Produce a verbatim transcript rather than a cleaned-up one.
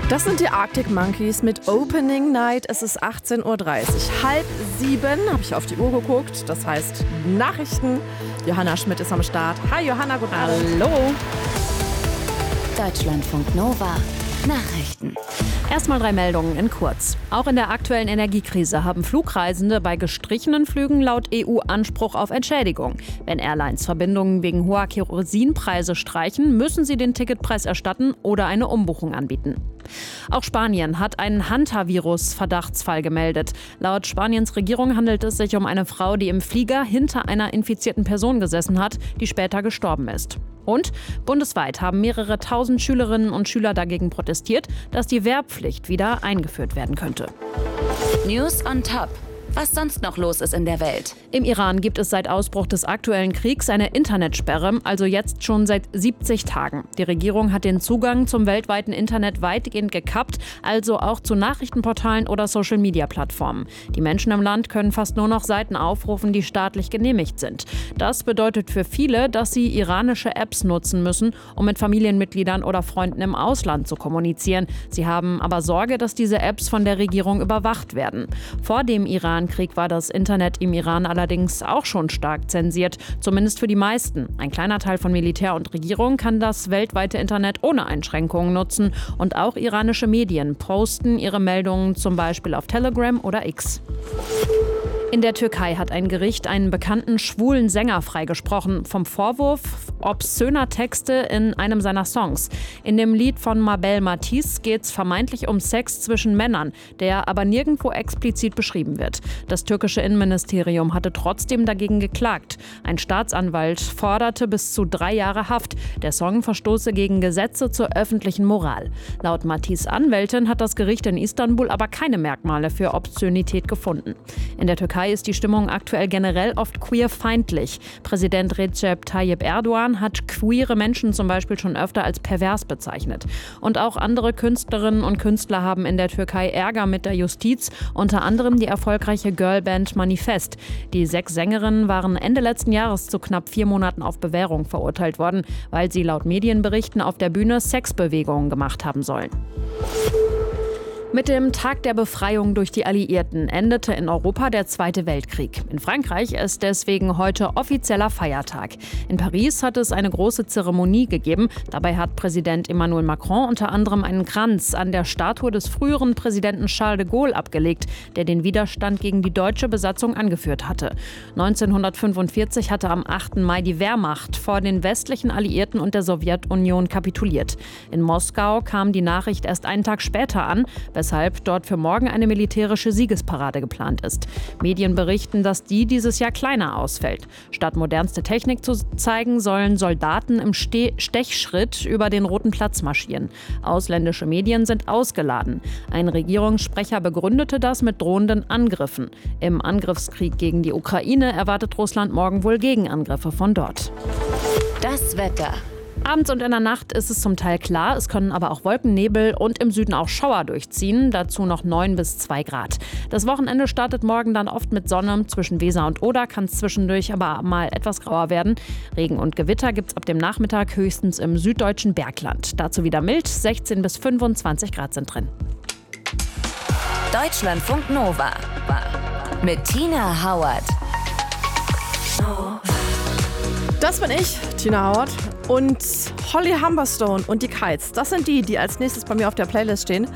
Das sind die Arctic Monkeys mit Opening Night. Es ist achtzehn Uhr dreißig. Halb sieben habe ich auf die Uhr geguckt. Das heißt Nachrichten. Johanna Schmidt ist am Start. Hi Johanna, guten Abend. Hallo. Deutschlandfunk Nova. Nachrichten. Erstmal drei Meldungen in kurz. Auch in der aktuellen Energiekrise haben Flugreisende bei gestrichenen Flügen laut E U Anspruch auf Entschädigung. Wenn Airlines Verbindungen wegen hoher Kerosinpreise streichen, müssen sie den Ticketpreis erstatten oder eine Umbuchung anbieten. Auch Spanien hat einen Hantavirus-Verdachtsfall gemeldet. Laut Spaniens Regierung handelt es sich um eine Frau, die im Flieger hinter einer infizierten Person gesessen hat, die später gestorben ist. Und bundesweit haben mehrere tausend Schülerinnen und Schüler dagegen protestiert, dass die Wehrpflicht wieder eingeführt werden könnte. News on Top. Was sonst noch los ist in der Welt. Im Iran gibt es seit Ausbruch des aktuellen Kriegs eine Internetsperre, also jetzt schon seit siebzig Tagen. Die Regierung hat den Zugang zum weltweiten Internet weitgehend gekappt, also auch zu Nachrichtenportalen oder Social-Media-Plattformen. Die Menschen im Land können fast nur noch Seiten aufrufen, die staatlich genehmigt sind. Das bedeutet für viele, dass sie iranische Apps nutzen müssen, um mit Familienmitgliedern oder Freunden im Ausland zu kommunizieren. Sie haben aber Sorge, dass diese Apps von der Regierung überwacht werden. Vor dem Iran Krieg war das Internet im Iran allerdings auch schon stark zensiert, zumindest für die meisten. Ein kleiner Teil von Militär und Regierung kann das weltweite Internet ohne Einschränkungen nutzen und auch iranische Medien posten ihre Meldungen zum Beispiel auf Telegram oder X. In der Türkei hat ein Gericht einen bekannten schwulen Sänger freigesprochen vom Vorwurf obszöner Texte in einem seiner Songs. In dem Lied von Mabel Matiz geht es vermeintlich um Sex zwischen Männern, der aber nirgendwo explizit beschrieben wird. Das türkische Innenministerium hatte trotzdem dagegen geklagt. Ein Staatsanwalt forderte bis zu drei Jahre Haft. Der Song verstoße gegen Gesetze zur öffentlichen Moral. Laut Matiz' Anwältin hat das Gericht in Istanbul aber keine Merkmale für Obszönität gefunden. In der Türkei ist die Stimmung aktuell generell oft queerfeindlich. Präsident Recep Tayyip Erdogan hat queere Menschen zum Beispiel schon öfter als pervers bezeichnet. Und auch andere Künstlerinnen und Künstler haben in der Türkei Ärger mit der Justiz, unter anderem die erfolgreiche Girlband Manifest. Die sechs Sängerinnen waren Ende letzten Jahres zu knapp vier Monaten auf Bewährung verurteilt worden, weil sie laut Medienberichten auf der Bühne Sexbewegungen gemacht haben sollen. Mit dem Tag der Befreiung durch die Alliierten endete in Europa der Zweite Weltkrieg. In Frankreich ist deswegen heute offizieller Feiertag. In Paris hat es eine große Zeremonie gegeben. Dabei hat Präsident Emmanuel Macron unter anderem einen Kranz an der Statue des früheren Präsidenten Charles de Gaulle abgelegt, der den Widerstand gegen die deutsche Besatzung angeführt hatte. neunzehnhundertfünfundvierzig hatte am achten Mai die Wehrmacht vor den westlichen Alliierten und der Sowjetunion kapituliert. In Moskau kam die Nachricht erst einen Tag später an, weshalb dort für morgen eine militärische Siegesparade geplant ist. Medien berichten, dass die dieses Jahr kleiner ausfällt. Statt modernste Technik zu zeigen, sollen Soldaten im Ste- Stechschritt über den Roten Platz marschieren. Ausländische Medien sind ausgeladen. Ein Regierungssprecher begründete das mit drohenden Angriffen. Im Angriffskrieg gegen die Ukraine erwartet Russland morgen wohl Gegenangriffe von dort. Das Wetter. Abends und in der Nacht ist es zum Teil klar, es können aber auch Wolken, Nebel und im Süden auch Schauer durchziehen, dazu noch neun bis zwei Grad. Das Wochenende startet morgen dann oft mit Sonne, zwischen Weser und Oder kann es zwischendurch aber mal etwas grauer werden. Regen und Gewitter gibt es ab dem Nachmittag höchstens im süddeutschen Bergland. Dazu wieder mild, sechzehn bis fünfundzwanzig Grad sind drin. Deutschlandfunk Nova mit Tina Howard. Das bin ich, Tina Howard. Und Holly Humberstone und die Kites. Das sind die, die als nächstes bei mir auf der Playlist stehen.